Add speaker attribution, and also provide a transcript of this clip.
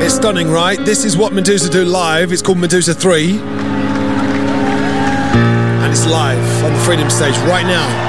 Speaker 1: It's stunning, right? This is what Medusa do live. It's called Medusa 3. And it's live on the Freedom Stage right now.